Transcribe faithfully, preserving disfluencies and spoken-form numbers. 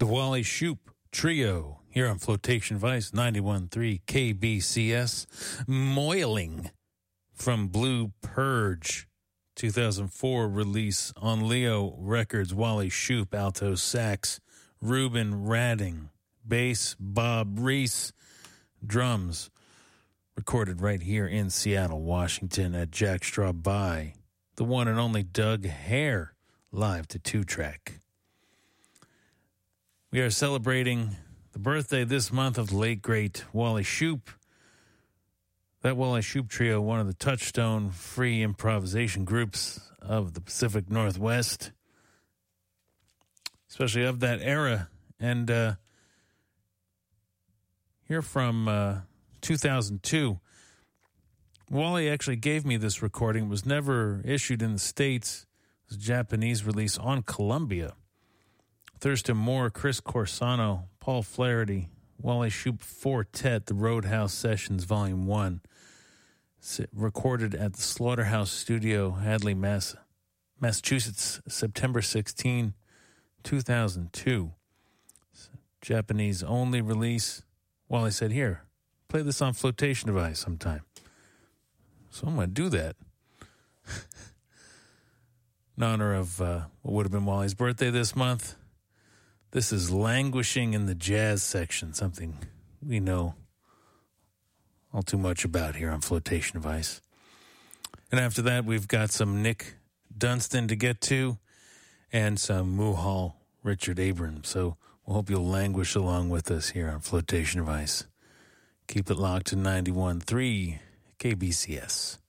The Wally Shoop Trio here on Flotation Vice ninety-one point three K B C S. Moiling from Blue Purge, two thousand four release on Leo Records. Wally Shoop, alto sax. Ruben Radding, bass. Bob Reese, drums. Recorded right here in Seattle, Washington at Jack Straw by the one and only Doug Hare, live to two-track. We are celebrating the birthday this month of the late, great Wally Shoop. That Wally Shoop Trio, one of the touchstone free improvisation groups of the Pacific Northwest, especially of that era. And uh, here from uh, two thousand two, Wally actually gave me this recording. It was never issued in the States. It was a Japanese release on Columbia. Thurston Moore, Chris Corsano, Paul Flaherty, Wally Shoop Fortet, the Roadhouse Sessions Volume one. Recorded at the Slaughterhouse Studio, Hadley, Mass- Massachusetts, September sixteenth, two thousand two. Japanese only release. Wally said, here, play this on Flotation Device sometime. So I'm going to do that. In honor of uh, what would have been Wally's birthday this month. This is Languishing in the Jazz Section, something we know all too much about here on Flotation Device. And after that, we've got some Nick Dunstan to get to and some Muhal Richard Abrams. So we'll hope you'll languish along with us here on Flotation Device. Keep it locked to ninety-one point three K B C S.